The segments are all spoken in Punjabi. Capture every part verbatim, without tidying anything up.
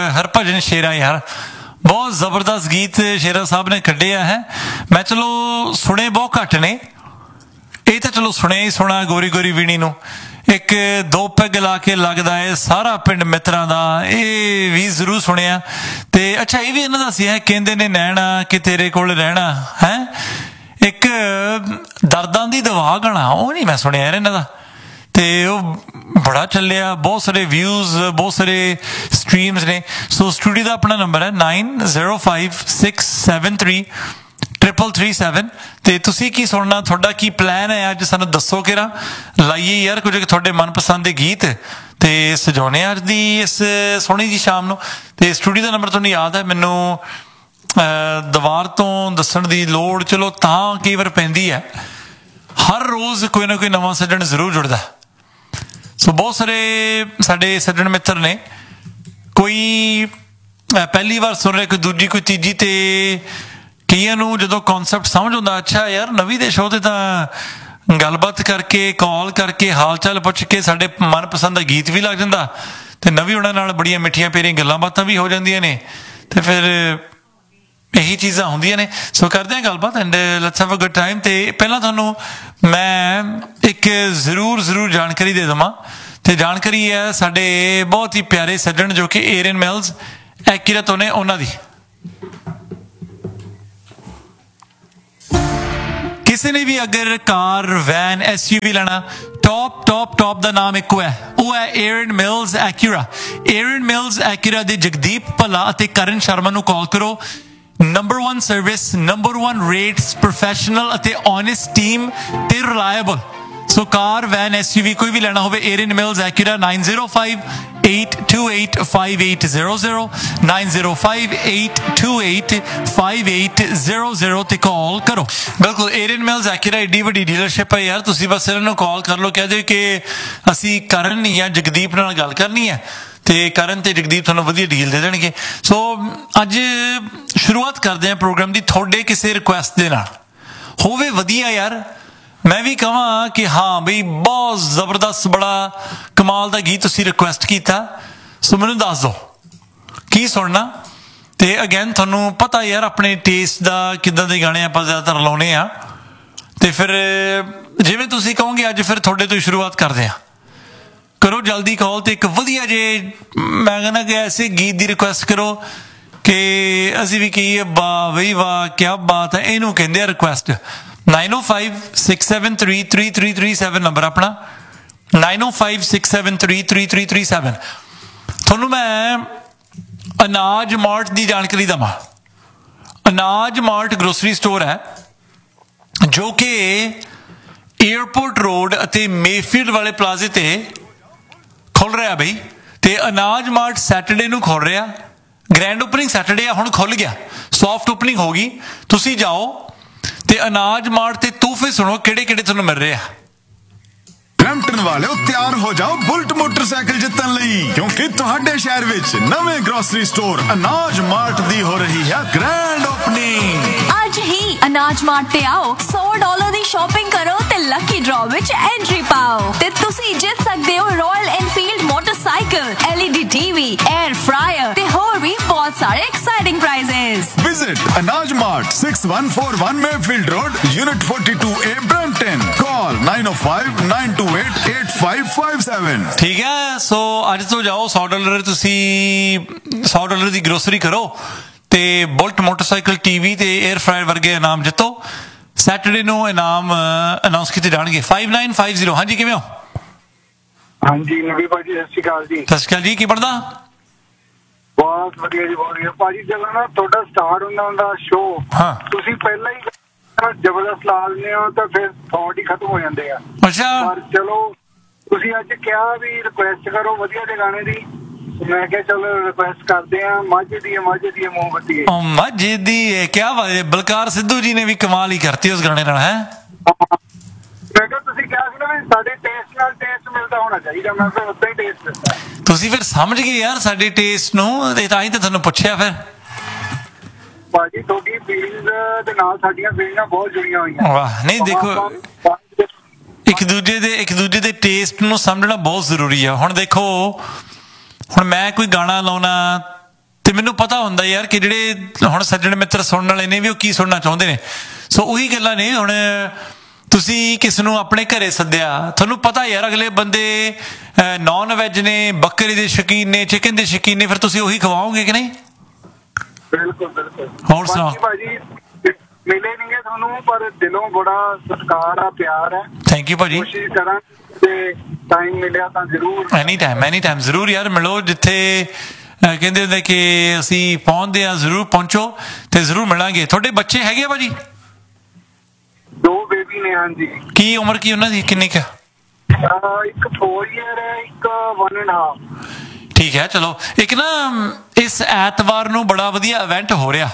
हरभजन शेरा यार बहुत जबरदस्त गीत शेरा साहब ने कढ़िया है। मैं चलो सुने बहुत घट ने, ये तो चलो सुने ही सुना गोरी गोरी वीणी नू एक दो पैग ला के लगदा है सारा पिंड मित्रां दा, ये भी जरूर सुनिया। ते अच्छा ये भी इन्हां दा सी है कहंदे ने नैना कि तेरे कोल रहना है, एक दर्दां दी दवा गाना वो नहीं मैं सुनिया यार इन्हां दा, ते वो बड़ा चलिया, बहुत सारे व्यूज़ बहुत सारे स्ट्रीम्स ने। सो स्टूडियो का अपना नंबर है nine zero five six seven three triple three seven. तो तुसी की सुनना, थोड़ा की प्लान है अज सानू दसो कि लाइए यार कुछ थोड़े मनपसंद के गीत तो सजाने अज दी इस सोहनी जी शाम नू। तो स्टूडियो का नंबर तुहानू याद है, मैनू दवार तो दसण दी लोड़ चलो तां कई बार पैंदी है, हर रोज़ कोई ना कोई नवां सज्जण जरूर जुड़दा। सो बहुत सारे साडे सज्जण मित्र ने, कोई पहली बार सुन रहे, कोई दूजी कोई तीजी, ते कईयां नूं जदों कॉन्सैप्ट समझ आउंदा अच्छा यार नवीं दे शो ते तां गलबात करके कॉल करके हाल चाल पुछ के साडे मनपसंद दा गीत भी लग जांदा ते नवीं उहनां नाल बड़ियां मिठियां प्यारियां गल्लां बातां भी हो जांदियां ने, ते फिर यही चीज़ां होंदियां ने। सो करदे हां गलबात and let's have a good time. ते पहलां तुहानूं मैं एक जरूर जरूर जानकारी दे देवां, ते जानकारी है साडे बहुत ही प्यारे सज्जण जो कि एरियन मिल्स एक्यूरा तो ने, उन्हां दी किसी ने भी अगर car van S U we लेना, टॉप टॉप टॉप का नाम एक है, वो है Ariane mills Acura. Ariane mills Acura दे जगदीप भला ते करण शर्मा नूं कॉल करो। Number one service, number one rates, professional अते ऑनेस्ट टीम ते reliable. So car van S U we कोई भी लेना हो, Ariane mills Acura nine zero five eight to eight five eight zero zero nine zero five eight to eight five eight zero zero ते कॉल करो। बिल्कुल एरियन मिल्स एक्यूरा एडी वड्डी डीलरशिप है यार, तुसीं बस इन्हां नूं कॉल कर लो, कह दो कि असीं करण या जगदीप नाल गल करनी है ते करण ते जगदीप तुहानूं वधिया डील दे देणगे। सो अज शुरुआत करदे हां प्रोग्राम दी थोड़े किसी रिक्वेस्ट दे नाल, होवे वधिया यार, मैं भी कहां कि हाँ बई बहुत जबरदस्त बड़ा कमाल का गीत तुसीं रिक्वेस्ट किया, सो मैनूं दस दो की सुनना। ते अगैन तुहानूं पता यार अपने टेस्ट का किदां दे गाने आपां ज़्यादातर लाउने आ, ते फिर जिवें तुसीं कहोगे अज फिर थोड़े तो शुरुआत करदे हां। करो जल्दी कॉल, तो एक वधिया जे मैं कहना कि ऐसे गीत की रिक्वेस्ट करो कि असीं भी कहिए वाह बई वाह क्या बात है, इनू कहंदे आ रिक्वेस्ट। नाइन ओ five six seven three three three three seven number अपना, नाइन ओ five six seven three three three three seven. थोनू मैं अनाज मार्ट की जानकारी देवां। अनाज मार्ट ग्रोसरी स्टोर है जो कि एयरपोर्ट रोड अते मेफील्ड वाले प्लाजे ते खुल रहा बई। ते अनाज मार्ट सैटरडे नूं खुल रहा, ग्रैंड ओपनिंग सैटरडे आ, हुण खुल गया, सॉफ्ट ओपनिंग होगी। तुसीं जाओ ते अनाज मार्ट ते तोहफे सुनो किहड़े किहड़े तुहानूं मिल रहे हैं। ब्रैम्पटन वाले तैयार हो जाओ बुलट मोटरसाइकिल जितन लई, क्योंकि तुहाडे शहर विच नवें ग्रोसरी स्टोर अनाज मार्ट दी हो रही है ग्रैंड ओपनिंग। आज ही अनाज मार्ट ते आओ, सौ डॉलर दी शॉपिंग करो ते लकी ड्रॉ विच एंट्री पाओ ते तुसी जित सकदे हो royal Enfield motorcycle, LED TV, air fryer ते होर भी बहुत सारे एक्साइटिंग प्राइजेस। विजिट अनाज mart six one four one Mayfield road, unit forty two A, Brampton. Call nine O five nine to eight eight five five seven. ठीक है, सो अज तो जाओ सौ डॉलर तुसी सौ डॉलर की ग्रोसरी करो ते बुलट मोटरसाइकिल, टीवी ते एयर फ्रायर वर्गे इनाम जितो। सैटरडे नूं इनाम अनाउंस किए जाणगे। Five nine five zero. हाँ जी किवें हो? हाँ जी नवी भाजी सत श्री अकाल जी। सत श्री अकाल जी, की बनदा? बहुत वधिया जी, बहुत वधिया भाजी। ਜਦੋਂ ਨਾ ਤੁਹਾਡਾ ਸਟਾਰਟ ਹੁੰਦਾ ਹੁੰਦਾ ਸ਼ੋ, ਹਾਂ ਤੁਸੀਂ ਪਹਿਲਾਂ ਹੀ ਜ਼ਬਰਦਸਤ ਲਾ ਦਿੰਦੇ ਹੋ ਤਾਂ ਫਿਰ ਥੌਟ ਹੀ ਖਤਮ ਹੋ ਜਾਂਦੇ ਆ। ਅੱਛਾ, ਪਰ ਚਲੋ ਤੁਸੀਂ ਅੱਜ ਕਿਹਾ ਵੀ ਰਿਕੁਐਸਟ ਕਰੋ ਵਧੀਆ ਦੇ ਗਾਣੇ ਦੀ, मैं क्या चलो रिक्वेस्ट करते हैं। मझ दी मझ दी मोमबत्ती मझ दी क्या बात है, बलकार सिद्धू जी ने भी कमाल ही करती उस गाने नाल है। मैं क्या तुसी क्या सी ना साडे टेस्ट नाल टेस्ट मिलदा होना चाहिए, मैं फिर उतना ही टेस्ट दिता। तुसी फिर समझ गए यार साडे टेस्ट नूं, ते तां ही ते तुहानूं पुछया फिर भाजी थोड़ी फीलिंग्स ते नाल साडीਆਂ फीलिंगां बहुत जुड़ियां होईयां। वाह नहीं देखो एक दूजे दे एक दूजे दे टेस्ट नूं समझना बहुत जरूरी है। हुण देखो हुण मैं कोई गाना लाउणा ਤੇ ਮੈਨੂੰ ਪਤਾ ਹੁੰਦਾ ਯਾਰ ਕਿ ਜਿਹੜੇ ਹੁਣ ਸੱਜਣ ਮਿੱਤਰ ਸੁਣਨ ਵਾਲੇ ਨੇ ਵੀ ਉਹ ਕੀ ਸੁਣਨਾ ਚਾਹੁੰਦੇ ਨੇ। ਸੋ ਉਹੀ ਗੱਲਾਂ ਨੇ। ਹੁਣ ਤੁਸੀਂ ਕਿਸ ਨੂੰ ਆਪਣੇ ਘਰੇ ਸੱਦਿਆ, ਤੁਹਾਨੂੰ ਪਤਾ ਯਾਰ ਅਗਲੇ ਬੰਦੇ ਨੌਨ ਵੈਜ ਨੇ, ਬੱਕਰੇ ਦੇ ਸ਼ੌਕੀਨ ਨੇ, ਚਿਕਨ ਦੇ ਸ਼ੌਕੀਨ ਨੇ, ਫਿਰ ਤੁਸੀਂ ਉਹੀ ਖਵਾਓਗੇ ਕਿ ਨਹੀਂ? ਬਿਲਕੁਲ ਬਿਲਕੁਲ। ਹੋਰ ਸੁਣਾਓ ਭਾਜੀ, ਮਿਲੇ ਨਹੀਂ ਗੇ ਤੁਹਾਨੂੰ ਪਰ ਦਿਲੋਂ ਬੜਾ ਸਤਿਕਾਰ ਆ, ਪਿਆਰ ਹੈ। ਥੈਂਕ ਯੂ ਭਾਜੀ। ਕੋਸ਼ਿਸ਼ ਕਰਾਂ ਤੇ ਟਾਈਮ ਮਿਲਿਆ ਤਾਂ ਜ਼ਰੂਰ, ਐਨੀ ਟਾਈਮ ਐਨੀ ਟਾਈਮ ਜ਼ਰੂਰ ਯਾਰ ਮਿਲੋ। ਜਿੱਥੇ ਕਹਿੰਦੇ ਹੁੰਦੇ ਕਿ ਅਸੀਂ ਪਹੁੰਚਦੇ ਹਾਂ ਜ਼ਰੂਰ ਪਹੁੰਚੋ ਤੇ ਜ਼ਰੂਰ ਮਿਲਾਂਗੇ। ਤੁਹਾਡੇ ਬੱਚੇ ਹੈਗੇ ਆ ਭਾਜੀ? ਦੋ ਬੇਬੀ ਨੇ। ਹਾਂਜੀ। ਕੀ ਉਮਰ ਕੀ ਉਹਨਾਂ ਦੀ, ਕਿੰਨੀ ਕੁ? ਇੱਕ ਫੋਰ ਈਅਰ ਹੈ, ਇੱਕ ਵਨ ਐਂਡ ਹਾਫ। ਠੀਕ ਹੈ। ਚਲੋ ਇੱਕ ਨਾ ਇਸ ਐਤਵਾਰ ਨੂੰ ਬੜਾ ਵਧੀਆ ਇਵੈਂਟ ਹੋ ਰਿਹਾ।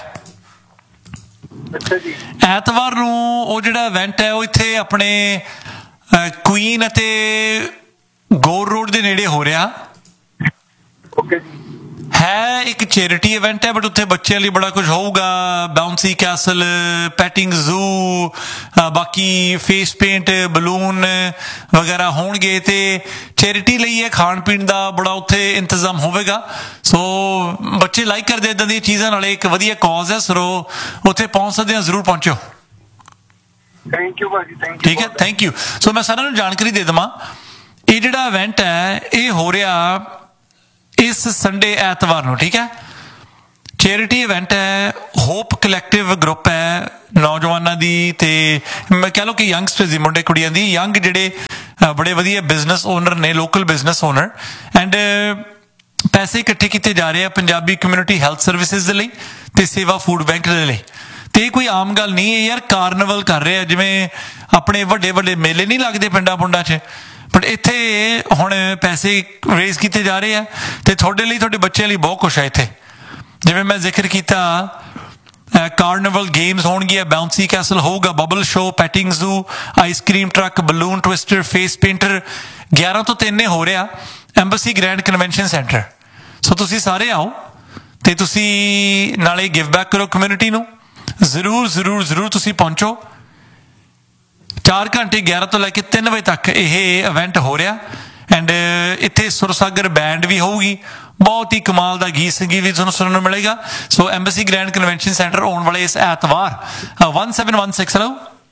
ਅੱਛਾ ਜੀ। ਐਤਵਾਰ ਨੂੰ ਉਹ ਜਿਹੜਾ ਇਵੈਂਟ ਹੈ ਉਹ ਇੱਥੇ ਆਪਣੇ ਕੁਈਨ ਅਤੇ ਗੋਰ ਰੋਡ ਦੇ ਨੇੜੇ ਹੋ ਰਿਹਾ। ਓਕੇ ਜੀ। ਹੈ ਇੱਕ ਚੈਰਿਟੀ ਇਵੈਂਟ ਹੈ, ਬਟ ਉੱਥੇ ਬੱਚਿਆਂ ਲਈ ਬੜਾ ਕੁਝ ਹੋਊਗਾ। ਬਾਉਂਸੀ ਕੈਸਲ, ਪੈਟਿੰਗ ਜ਼ੂ, ਬਾਕੀ ਫੇਸ ਪੇਂਟ, ਬਲੂਨ ਵਗੈਰਾ ਹੋਣਗੇ ਤੇ ਚੈਰਿਟੀ ਲਈ ਹੈ। ਖਾਣ ਪੀਣ ਦਾ ਬੜਾ ਉੱਥੇ ਇੰਤਜ਼ਾਮ ਹੋਵੇਗਾ। ਸੋ ਬੱਚੇ ਲਾਈਕ ਕਰਦੇ ਇੱਦਾਂ ਦੀਆਂ ਚੀਜ਼ਾਂ, ਨਾਲੇ ਇੱਕ ਵਧੀਆ ਕੌਜ਼ ਹੈ। ਸੋ ਉੱਥੇ ਪਹੁੰਚ ਸਕਦੇ ਹਾਂ, ਜ਼ਰੂਰ ਪਹੁੰਚੋ। ਥੈਂਕ ਯੂ ਭਾਜੀ, ਥੈਂਕ ਯੂ। ਠੀਕ ਹੈ, ਥੈਂਕ ਯੂ। ਸੋ ਮੈਂ ਸਾਰਿਆਂ ਨੂੰ ਜਾਣਕਾਰੀ ਦੇ ਦੇਵਾਂ, ਇਹ ਜਿਹੜਾ ਇਵੈਂਟ ਹੈ ਇਹ ਹੋ ਰਿਹਾ ਇਸ ਸੰਡੇ ਐਤਵਾਰ ਨੂੰ। ਠੀਕ ਹੈ। ਚੈਰਿਟੀ ਇਵੈਂਟ ਹੈ, ਹੋਪ ਕਲੈਕਟਿਵ ਗਰੁੱਪ ਹੈ ਨੌਜਵਾਨਾਂ ਦੀ ਤੇ ਮੈਂ ਕਹਿ ਲਓ ਕਿ ਯੰਗਸਟਰਸ ਦੀ, ਮੁੰਡੇ ਕੁੜੀਆਂ ਦੀ, ਯੰਗ ਜਿਹੜੇ ਬੜੇ ਵਧੀਆ ਬਿਜ਼ਨਸ ਓਨਰ ਨੇ, ਲੋਕਲ ਬਿਜ਼ਨਸ ਓਨਰ। ਐਂਡ ਪੈਸੇ ਇਕੱਠੇ ਕੀਤੇ ਜਾ ਰਹੇ ਆ ਪੰਜਾਬੀ ਕਮਿਊਨਿਟੀ ਹੈਲਥ ਸਰਵਿਸਿਜ਼ ਦੇ ਲਈ ਤੇ ਸੇਵਾ ਫੂਡ ਬੈਂਕ ਦੇ ਲਈ। ਤੇ ਇਹ ਕੋਈ ਆਮ ਗੱਲ ਨਹੀਂ ਹੈ ਯਾਰ, ਕਾਰਨੀਵਲ ਕਰ ਰਹੇ ਆ। ਜਿਵੇਂ ਆਪਣੇ ਵੱਡੇ ਵੱਡੇ ਮੇਲੇ ਨਹੀਂ ਲੱਗਦੇ ਪਿੰਡਾਂ ਪੁੰਡਾਂ 'ਚ, ਬਟ ਇੱਥੇ ਹੁਣ ਪੈਸੇ ਰੇਜ਼ ਕੀਤੇ ਜਾ ਰਹੇ ਆ ਤੇ ਤੁਹਾਡੇ ਲਈ, ਤੁਹਾਡੇ ਬੱਚਿਆਂ ਲਈ ਬਹੁਤ ਕੁਛ ਹੈ ਇੱਥੇ। ਜਿਵੇਂ ਮੈਂ ਜ਼ਿਕਰ ਕੀਤਾ, ਕਾਰਨੀਵਲ ਗੇਮਸ ਹੋਣਗੀਆਂ, ਬਾਉਂਸੀ ਕੈਸਲ ਹੋਊਗਾ, bubble show, patting zoo, ice cream truck, balloon twister, face painter. ਗਿਆਰਾਂ ਤੋਂ ਤਿੰਨ ਹੋ ਰਿਹਾ ਐਂਬੈਸੀ ਗ੍ਰੈਂਡ ਕਨਵੈਨਸ਼ਨ ਸੈਂਟਰ। ਸੋ ਤੁਸੀਂ ਸਾਰੇ ਆਓ ਤੇ ਤੁਸੀਂ ਨਾਲੇ ਗਿਵ ਬੈਕ ਕਰੋ ਕਮਿਊਨਿਟੀ ਨੂੰ। ਜ਼ਰੂਰ ਜ਼ਰੂਰ ਜ਼ਰੂਰ ਤੁਸੀਂ ਪਹੁੰਚੋ। ਚਾਰ ਘੰਟੇ ਗਿਆਰਾਂ ਤੋਂ ਲੈ ਕੇ ਤਿੰਨ ਵਜੇ ਤੱਕ ਇਹ ਇਵੈਂਟ ਹੋ ਰਿਹਾ। ਐਂਡ ਇੱਥੇ ਸੁਰਸਾਗਰ ਬੈਂਡ ਵੀ ਹੋਊਗੀ, ਬਹੁਤ ਹੀ ਕਮਾਲ ਦਾ ਗੀਤ ਸੰਗੀਤ ਵੀ ਤੁਹਾਨੂੰ ਸੁਣਨ ਨੂੰ ਮਿਲੇਗਾ। ਸੋ ਐਂਬੈਸੀ ਗ੍ਰੈਂਡ ਕਨਵੈਨਸ਼ਨ ਸੈਂਟਰ ਆਉਣ ਵਾਲੇ ਇਸ ਐਤਵਾਰ one seven one six. Hello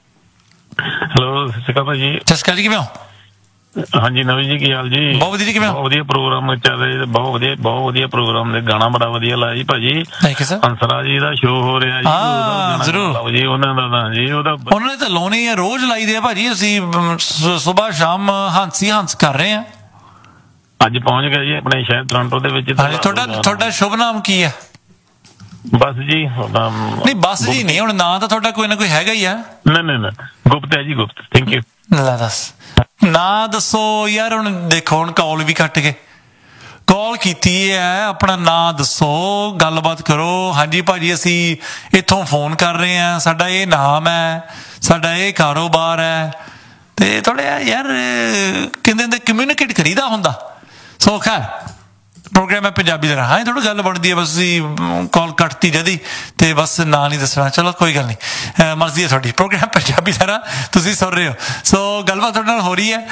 hello, ਸਤਿ ਸ਼੍ਰੀ ਅਕਾਲ ਭਾਜੀ। ਸਤਿ ਸ਼੍ਰੀ ਅਕਾਲ ਜੀ, ਕਿਵੇਂ ਹੋ? ਹਾਂਜੀ ਨਵੀਂ ਜੀ, ਕੀ ਹਾਲ ਜੀ? ਬਹੁਤ ਵਧੀਆ ਜੀ, ਕਿਵੇਂ ਹੋ? ਬਹੁਤ ਵਧੀਆ ਪ੍ਰੋਗਰਾਮ ਚੱਲ ਰਿਹਾ, ਬਹੁਤ ਵਧੀਆ ਬਹੁਤ ਵਧੀਆ ਪ੍ਰੋਗਰਾਮ ਦੇ ਗਾਣਾ ਬੜਾ ਵਧੀਆ ਲਾਇਆ ਜੀ ਭਾਜੀ। Thank you sir. ਹੰਸਰਾ ਜੀ ਦਾ ਸ਼ੋਅ ਹੋ ਰਿਹਾ ਜੀ। ਹਾਂ ਜ਼ਰੂਰ ਜੀ, ਉਹਨਾਂ ਦਾ ਤਾਂ ਜੀ ਉਹਦਾ ਉਹਨਾਂ ਨੇ ਤਾਂ ਲਾਉਣੇ ਆ, ਰੋਜ਼ ਲਾਈਦੇ ਆ ਭਾਜੀ। ਅਸੀਂ ਸੁਬਾਹ ਸ਼ਾਮ ਹੰਸੀ ਹੰਸ ਕਰ ਰਹੇ ਹਾਂ। ਅੱਜ ਪਹੁੰਚ ਗਏ ਜੀ ਆਪਣੇ ਸ਼ਹਿਰ ਟੋਰਾਂਟੋ ਦੇ ਵਿੱਚ। ਹਾਂਜੀ, ਤੁਹਾਡਾ ਤੁਹਾਡਾ ਸ਼ੁਭ ਨਾਮ ਕੀ ਹੈ? ਬਸ ਜੀ। ਨਹੀਂ ਬਸ ਜੀ ਨਹੀਂ, ਹੁਣ ਨਾਂ ਤਾਂ ਤੁਹਾਡਾ ਕੋਈ ਨਾ ਕੋਈ ਹੈਗਾ ਹੀ ਆ। ਨਹੀਂ ਨਹੀਂ ਨਹੀਂ, ਗੁਪਤ ਹੈ ਜੀ, ਗੁਪਤ। Thank you. ਲੈ ਦੱਸ ਨਾਂ ਦੱਸੋ ਯਾਰ। ਹੁਣ ਦੇਖੋ, ਹੁਣ ਕਾਲ ਵੀ ਕੱਟ ਕੇ ਕਾਲ ਕੀਤੀ ਹੈ, ਆਪਣਾ ਨਾਂ ਦੱਸੋ, ਗੱਲਬਾਤ ਕਰੋ। ਹਾਂਜੀ ਭਾਜੀ, ਅਸੀਂ ਇੱਥੋਂ ਫੋਨ ਕਰ ਰਹੇ ਹਾਂ, ਸਾਡਾ ਇਹ ਨਾਮ ਹੈ, ਸਾਡਾ ਇਹ ਕਾਰੋਬਾਰ ਹੈ। ਤੇ ਥੋੜ੍ਹਾ ਯਾਰ ਕਹਿੰਦੇ ਹੁੰਦੇ ਕਮਿਊਨੀਕੇਟ ਕਰੀਦਾ ਹੁੰਦਾ। ਸੋ ਖੈਰ ਪ੍ਰੋਗਰਾਮ ਹੈ ਪੰਜਾਬੀ ਦਾ। ਹਾਂ ਥੋੜ੍ਹਾ ਗੱਲ ਬਣਦੀ ਹੈ, ਬਸ ਤੁਸੀਂ ਕਾਲ ਕੱਟਤੀ ਜਦੀ ਤੇ ਬਸ ਨਾਂ ਨਹੀਂ ਦੱਸਣਾ। ਚਲੋ ਕੋਈ ਗੱਲ ਨਹੀਂ, ਮਰਜ਼ੀ ਹੈ ਤੁਹਾਡੀ। ਪ੍ਰੋਗਰਾਮ ਪੰਜਾਬੀ ਦਾ ਤੁਸੀਂ ਸੁਣ ਰਹੇ ਹੋ। ਸੋ ਗੱਲਬਾਤ ਤੁਹਾਡੇ ਨਾਲ ਹੋ ਰਹੀ ਹੈ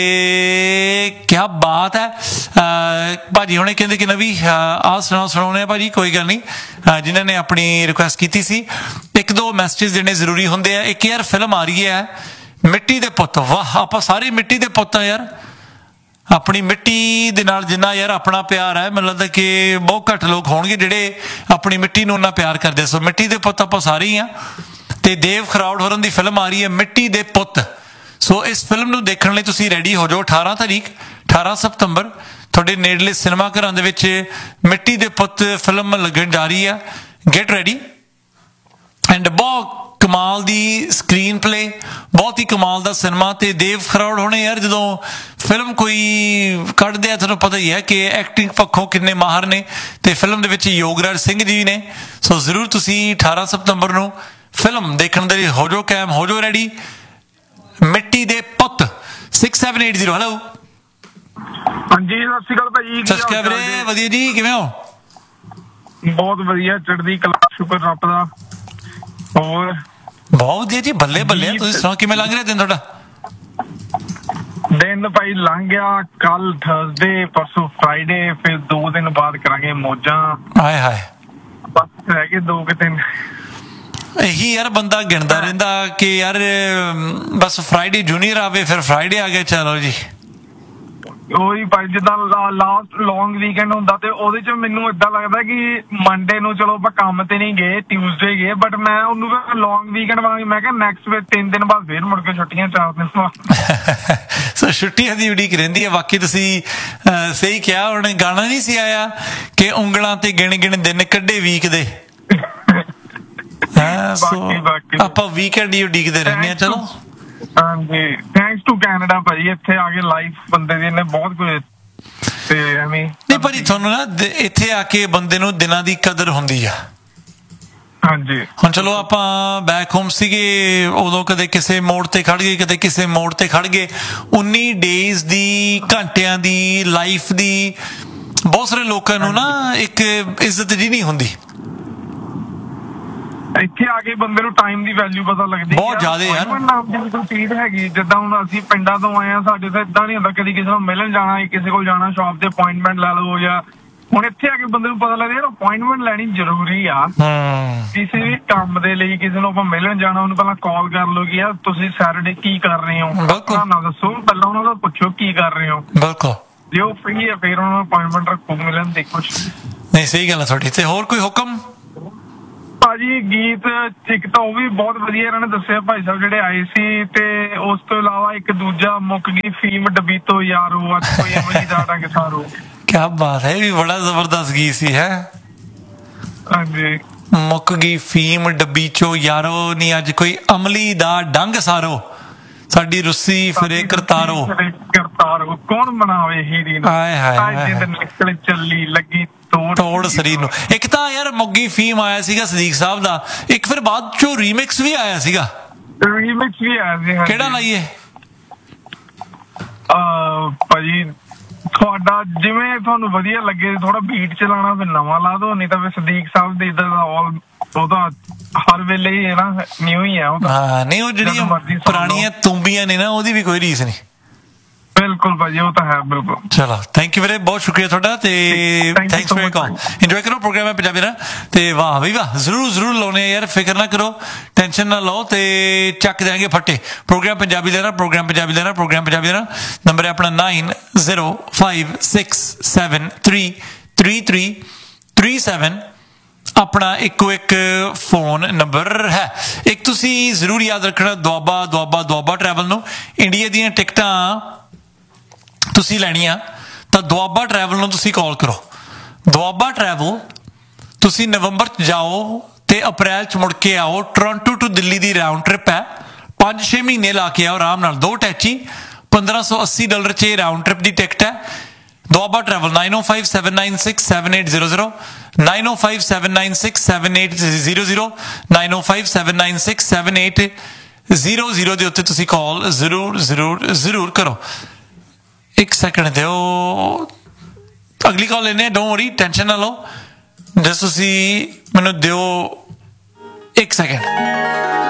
ਤੇ ਕਿਆ ਬਾਤ ਹੈ। ਭਾਜੀ ਹੁਣੇ ਕਹਿੰਦੇ ਕਿ ਨਵੀਂ ਆਹ ਸੁਣਾਓ ਸੁਣਾਉਣੇ ਆ ਭਾਜੀ। ਕੋਈ ਗੱਲ ਨਹੀਂ, ਜਿਨ੍ਹਾਂ ਨੇ ਆਪਣੀ ਰਿਕੁਐਸਟ ਕੀਤੀ ਸੀ, ਇੱਕ ਦੋ ਮੈਸੇਜ ਦੇਣੇ ਜ਼ਰੂਰੀ ਹੁੰਦੇ ਆ। ਇੱਕ ਯਾਰ ਫਿਲਮ ਆ ਰਹੀ ਹੈ ਮਿੱਟੀ ਦੇ ਪੁੱਤ। ਵਾਹ, ਆਪਾਂ ਸਾਰੇ ਮਿੱਟੀ ਦੇ ਪੁੱਤ ਆ ਯਾਰ। ਆਪਣੀ ਮਿੱਟੀ ਦੇ ਨਾਲ ਜਿੰਨਾ ਯਾਰ ਆਪਣਾ ਪਿਆਰ ਹੈ, ਮੈਨੂੰ ਲੱਗਦਾ ਕਿ ਬਹੁਤ ਘੱਟ ਲੋਕ ਹੋਣਗੇ ਜਿਹੜੇ ਆਪਣੀ ਮਿੱਟੀ ਨੂੰ ਉਹਨਾਂ ਪਿਆਰ ਕਰਦੇ। ਸੋ ਮਿੱਟੀ ਦੇ ਪੁੱਤ ਆਪਾਂ ਸਾਰੇ ਹੀ ਆ। ਤੇ ਦੇਵ ਖਰੌੜ ਹੋਰਾਂ ਦੀ ਫਿਲਮ ਆ ਰਹੀ ਹੈ ਮਿੱਟੀ ਦੇ ਪੁੱਤ। ਸੋ ਇਸ ਫਿਲਮ ਨੂੰ ਦੇਖਣ ਲਈ ਤੁਸੀਂ ਰੈਡੀ ਹੋ ਜਾਓ। ਅਠਾਰਾਂ ਤਾਰੀਖ ਅਠਾਰਾਂ ਸਤੰਬਰ ਤੁਹਾਡੇ ਨੇੜਲੇ ਸਿਨੇਮਾ ਘਰਾਂ ਦੇ ਵਿੱਚ ਮਿੱਟੀ ਦੇ ਪੁੱਤ ਫਿਲਮ ਲੱਗਣ ਜਾ ਰਹੀ ਆ। Get ready. ਐਂਡ ਬਹੁਤ ਕਮਾਲ ਦੀ ਸਕਰੀਨ ਪਲੇ, ਬਹੁਤ ਹੀ ਕਮਾਲ ਦਾ ਸਿਨੇਮਾ। ਤੇ ਦੇਵ ਖਰੌੜ ਹੋਣੇ ਯਾਰ ਜਦੋਂ ਫਿਲਮ ਕੋਈ ਕੱਢਦੇ ਆ, ਤੁਹਾਨੂੰ ਪਤਾ ਹੀ ਹੈ ਕਿ ਐਕਟਿੰਗ ਪੱਖੋਂ ਕਿੰਨੇ ਮਾਹਰ ਨੇ। ਤੇ ਫਿਲਮ ਦੇ ਵਿੱਚ ਯੋਗਰਾਜ ਸਿੰਘ ਜੀ ਨੇ। ਸੋ ਜ਼ਰੂਰ ਤੁਸੀਂ ਅਠਾਰਾਂ ਸਤੰਬਰ ਨੂੰ ਫਿਲਮ ਦੇਖਣ ਦੇ ਲਈ ਹੋ ਜਾਓ ਕੈਮ, ਹੋ ਜਾਓ ਰੈਡੀ। ਮਿੱਟੀ ਦੇ ਪੁੱਤ। Six seven eight zero. Hello ਹਾਂਜੀ, ਸਤਿ ਸ਼੍ਰੀ ਅਕਾਲ ਭਾਜੀ। ਸਤਿ ਸ਼੍ਰੀ ਅਕਾਲ ਵੀਰੇ, ਵਧੀਆ ਜੀ, ਕਿਵੇਂ ਹੋ? ਬਹੁਤ ਵਧੀਆ, ਚੜ੍ਹਦੀ ਕਲਾ, ਸ਼ੁਕਰ ਰੱਬ ਦਾ। ਹੋਰ ਬਹੁਤ ਵਧੀਆ ਜੀ, ਬੱਲੇ ਬੱਲੇ। ਤੁਸੀਂ ਸੁਣਾਓ, ਕਿਵੇਂ ਲੱਗ ਰਿਹਾ ਦਿਨ ਤੁਹਾਡਾ? ਦਿਨ ਭਾਈ ਲੰਘ ਗਿਆ ਕੱਲ ਥਰਸਡੇ ਪਰਸੋਂ ਫਰਾਈਡੇ ਫਿਰ ਦੋ ਦਿਨ ਬਾਅਦ ਕਰਾਂਗੇ ਮੌਜਾਂ ਹਾਏ ਹਾਏ ਬਸ ਰਹਿ ਗਏ ਦੋ ਕਿ ਤਿੰਨ ਇਹੀ ਯਾਰ ਬੰਦਾ ਗਿਣਦਾ ਰਹਿੰਦਾ ਕਿ ਯਾਰ ਬਸ ਫਰਾਈਡੇ ਜੂਨੀਅਰ ਆਵੇ ਫਿਰ ਫਰਾਈਡੇ ਆ ਗਿਆ ਚਲੋ ਜੀ ਉਹੀ ਭਾਈ ਜਿੱਦਾਂ ਲਾਸਟ ਲੌਂਗ ਵੀਕਐਂਡ ਹੁੰਦਾ ਤੇ ਉਹਦੇ ਚ ਮੈਨੂੰ ਏਦਾਂ ਲੱਗਦਾ ਕਿ ਮੰਡੇ ਨੂੰ ਚਲੋ ਆਪਾਂ ਕੰਮ ਤੇ ਨਹੀਂ ਗਏ ਟਿਊਜ਼ਡੇ ਗਏ ਬਟ ਮੈਂ ਉਹਨੂੰ ਲੌਂਗ ਵੀਕਐਂਡ ਵਾਂਗ ਮੈਂ ਕਿਹਾ ਨੈਕਸਟ ਵੀਕ ਤਿੰਨ ਦਿਨ ਬਾਅਦ ਫੇਰ ਮੁੜ ਕੇ ਛੁੱਟੀਆਂ ਚਾਰ ਦਿਨ ਬਾਅਦ ਸੋ ਛੁੱਟੀਆਂ ਦੀ ਉਡੀਕ ਰਹਿੰਦੀ ਹੈ ਬਾਕੀ ਤੁਸੀਂ ਸਹੀ ਕਿਹਾ ਉਹਨੇ ਗਾਣਾ ਨਹੀਂ ਸੀ ਆਇਆ ਕਿ ਉਂਗਲਾਂ ਤੇ ਗਿਣ ਗਿਣ ਦਿਨ ਕੱਢੇ ਵੀਕ ਦੇ ਆਪਾਂ ਵੀਕਐਂਡ ਹੀ ਉਡੀਕਦੇ ਰਹਿੰਦੇ ਆ ਚਲੋ ਹਾਂਜੀ ਥੈਂਕਸ ਟੂ ਕੈਨੇਡਾ ਭਾਜੀ ਇੱਥੇ ਆ ਕੇ ਲਾਈਫ ਬੰਦੇ ਦੀ ਨੇ ਬਹੁਤ ਕੁਝ ਤੇ ਐਵੇਂ ਨਹੀਂ ਭਾਜੀ ਤੁਹਾਨੂੰ ਨਾ ਇੱਥੇ ਆ ਕੇ ਬੰਦੇ ਨੂੰ ਦਿਨਾਂ ਦੀ ਕਦਰ ਹੁੰਦੀ ਆ ਹਾਂਜੀ ਹੁਣ ਚਲੋ ਆਪਾਂ ਬੈਕ ਹੋਮ ਸੀਗੇ ਉਦੋਂ ਕਦੇ ਕਿਸੇ ਮੋੜ ਤੇ ਖੜ ਗਏ ਕਦੇ ਕਿਸੇ ਮੋੜ ਤੇ ਖੜ ਗਏ ਉੱਨੀ ਡੇਜ਼ ਦੀ ਘੰਟਿਆਂ ਦੀ ਲਾਈਫ ਦੀ ਬਹੁਤ ਸਾਰੇ ਲੋਕਾਂ ਨੂੰ ਨਾ ਇੱਕ ਇੱਜ਼ਤ ਜੀ ਨਹੀਂ ਹੁੰਦੀ ਇੱਥੇ ਆ ਕੇ ਬੰਦੇ ਨੂੰ ਟਾਈਮ ਦੀ ਵੈਲਿਊ ਪਤਾ ਲੱਗਦੀ ਬਹੁਤ ਜ਼ਿਆਦਾ ਯਾਰ ਨਾਮ ਦੀ ਕੋਈ ਚੀਜ਼ ਹੈਗੀ ਜਿੱਦਾਂ ਹੁਣ ਅਸੀਂ ਪਿੰਡਾਂ ਤੋਂ ਆਏ ਆ ਸਾਡੇ ਤਾਂ ਏਦਾਂ ਨਹੀਂ ਹੁੰਦਾ ਕਦੀ ਕਿਸੇ ਨੂੰ ਮਿਲਣ ਜਾਣਾ ਕਿਸੇ ਕੋਲ ਜਾਣਾ ਸ਼ਾਪ ਤੇ ਅਪਾਇੰਟਮੈਂਟ ਲੈ ਲਓ ਜਾਂ ਹੁਣ ਇੱਥੇ ਆ ਕੇ ਬੰਦੇ ਨੂੰ ਪਤਾ ਲੱਗਦਾ ਯਾਰ ਅਪਾਇੰਟਮੈਂਟ ਲੈਣੀ ਜ਼ਰੂਰੀ ਆ ਕਿਸੇ ਵੀ ਕੰਮ ਦੇ ਲਈ ਕਿਸੇ ਨੂੰ ਆਪਾਂ ਮਿਲਣ ਜਾਣਾ ਉਹਨੂੰ ਪਹਿਲਾਂ ਕਾਲ ਕਰ ਲਓ ਕਿ ਯਾਰ ਤੁਸੀਂ ਸੈਟਰਡੇ ਕੀ ਕਰ ਰਹੇ ਹੋ ਨਾ ਦੱਸੋ ਪਹਿਲਾਂ ਉਹਨਾਂ ਦਾ ਪੁੱਛੋ ਕੀ ਕਰ ਰਹੇ ਹੋ ਬਿਲਕੁਲ ਜੇ ਉਹ ਫ੍ਰੀ ਆ ਫਿਰ ਉਹਨਾਂ ਨੂੰ ਅਪਾਇੰਟਮੈਂਟ ਰੱਖੋ ਮਿਲਣ ਦੇ ਕੁਛ ਨਹੀਂ ਸਹੀ ਗੱਲ ਹੈ ਤੁਹਾਡੀ ਤੇ ਹੋਰ ਕੋਈ ਹੁਕਮ ਭਾਜੀ ਗੀਤ ਇੱਕ ਤਾਂ ਉਹ ਵੀ ਬਹੁਤ ਵਧੀਆ ਇਹਨਾਂ ਨੇ ਦੱਸਿਆ ਭਾਈ ਸਾਹਿਬ ਜਿਹੜੇ ਆਏ ਸੀ ਤੇ ਉਸ ਤੋਂ ਇਲਾਵਾ ਇੱਕ ਦੂਜਾ ਮੁੱਕ ਗਈ ਫੀਮ ਡੱਬੀ ਤੋਂ ਯਾਰੋ ਅੱਜ ਕੋਈ ਅਮਲੀ ਦਾ ਡੰਗ ਸਾਰੋ ਕਿਆ ਬਾਤ ਹੈ ਇਹ ਵੀ ਬੜਾ ਜ਼ਬਰਦਸਤ ਗੀਤ ਸੀ ਹੈ ਹਾਂਜੀ ਮੁੱਕ ਗਈ ਫੀਮ ਡੱਬੀ ਚੋਂ ਯਾਰੋ ਨੀ ਅੱਜ ਕੋਈ ਅਮਲੀ ਦਾ ਡੰਗ ਸਾਰੋ ਸਾਡੀ ਰੁੱਸੀ ਫਿਰੇ ਕਰਤਾਰੋ ਕਰਤਾਰੋ ਕੌਣ ਬਣਾਵੇ ਹੀਰੀ ਨੂੰ ਹਾਏ ਹਾਏ ਜਿੰਦ ਨਿਕਲ ਚੱਲੀ ਲੱਗੀ ਤੋੜ ਸਰੀਰ ਨੂੰ ਇੱਕ ਤਾਂ ਯਾਰ ਮੁੱਗੀ ਫੀਮ ਆਇਆ ਸੀਗਾ ਸਦੀਕ ਸਾਹਿਬ ਦਾ ਇੱਕ ਫਿਰ ਬਾਅਦ ਚੋਂ ਰੀਮਿਕਸ ਵੀ ਆਇਆ ਸੀਗਾ ਰੀਮਿਕਸ ਵੀ ਆਇਆ ਸੀ ਕਿਹੜਾ ਲਾਈਏ ਭਾਜੀ ਤੁਹਾਡਾ ਜਿਵੇਂ ਤੁਹਾਨੂੰ ਵਧੀਆ ਲੱਗੇ ਥੋੜਾ ਬੀਟ ਚਲਾਉਣਾ ਫਿਰ ਨਵਾਂ ਲਾ ਦੋ ਨਹੀਂ ਤਾਂ ਫਿਰ ਸਦੀਕ ਸਾਹਿਬ ਦੇ ਇੱਧਰ ਦਾ ਆਲ ਉਹਦਾ ਹਰ ਵੇਲੇ ਹੀ ਹੈ ਨਾ ਨਿਊ ਹੀ ਹੈ ਉਹ ਹਾਂ ਨਹੀਂ ਉਹ ਜਿਹੜੀਆਂ ਪੁਰਾਣੀਆਂ ਤੁੰਬੀਆਂ ਨੇ ਨਾ ਉਹਦੀ ਵੀ ਕੋਈ ਰੀਸ ਨਹੀਂ ਬਿਲਕੁਲ ਭਾਜੀ ਉਹ ਤਾਂ ਹੈ ਬਿਲਕੁਲ ਚਲੋ ਥੈਂਕ ਯੂ ਵੀਰੇ ਬਹੁਤ ਸ਼ੁਕਰੀਆ ਤੁਹਾਡਾ ਤੇ thanks for your call enjoy ਕਰੋ ਪ੍ਰੋਗਰਾਮ ਹੈ ਪੰਜਾਬੀ ਦਾ ਤੇ ਵਾਹ ਬਈ ਵਾਹ ਜ਼ਰੂਰ ਜ਼ਰੂਰ ਲਾਉਣੇ ਯਾਰ ਫਿਕਰ ਨਾ ਕਰੋ ਟੈਨਸ਼ਨ ਨਾ ਲਓ ਤੇ ਚੱਕ ਦੇਾਂਗੇ ਫੱਟੇ ਪ੍ਰੋਗਰਾਮ ਪੰਜਾਬੀ ਦਾ ਪ੍ਰੋਗਰਾਮ ਪੰਜਾਬੀ ਦਾ ਪ੍ਰੋਗਰਾਮ ਪੰਜਾਬੀ ਦਾ ਨੰਬਰ ਹੈ ਆਪਣਾ ਨਾइन zero five six seven three three three three seven ਆਪਣਾ ਇੱਕੋ ਇੱਕ ਫੋਨ ਨੰਬਰ ਹੈ ਇੱਕ ਤੁਸੀਂ ਜ਼ਰੂਰ ਯਾਦ ਰੱਖਣਾ ਦੁਆਬਾ ਦੁਆਬਾ ਦੁਆਬਾ ਟਰੈਵਲ ਨੂੰ ਇੰਡੀਆ ਦੀਆਂ ਟਿਕਟਾਂ ਤੁਸੀਂ ਲੈਣੀਆਂ ਤਾਂ ਦੁਆਬਾ ਟਰੈਵਲ ਨੂੰ ਤੁਸੀਂ ਕਾਲ ਕਰੋ ਦੁਆਬਾ ਟਰੈਵਲ ਤੁਸੀਂ ਨਵੰਬਰ 'ਚ ਜਾਓ ਤੇ ਅਪ੍ਰੈਲ 'ਚ ਮੁੜ ਕੇ ਆਓ Toronto to Delhi the round trip ਹੈ ਪੰਜ ਛੇ ਮਹੀਨੇ ਲਾ ਕੇ ਆਓ ਆਰਾਮ ਨਾਲ ਦੋ ਟੈਚੀ ਪੰਦਰਾਂ ਸੌ ਅੱਸੀ ਡਾਲਰ 'ਚ ਰਾਊਂਡ ਟ੍ਰਿਪ ਦੀ ਟਿਕਟ ਹੈ ਦੁਆਬਾ ਟਰੈਵਲ नाइन ओ five seven nine six seven eight zero zero nine ओ five seven nine six seven eight zero zero nine ओ five seven nine six seven eight zero zero ਦੇ ਉੱਤੇ ਤੁਸੀਂ ਕਾਲ ਜ਼ਰੂਰ ਜ਼ਰੂਰ ਜ਼ਰੂਰ ਕਰੋ ਇੱਕ ਸੈਕਿੰਡ ਦਿਓ ਅਗਲੀ ਕਾਲ ਲੈਣੇ ਡੋਂਟ ਵਰੀ ਟੈਨਸ਼ਨ ਨਾ ਲਓ ਜਸ ਤੁਸੀਂ ਮੈਨੂੰ ਦਿਓ ਇੱਕ ਸੈਕਿੰਡ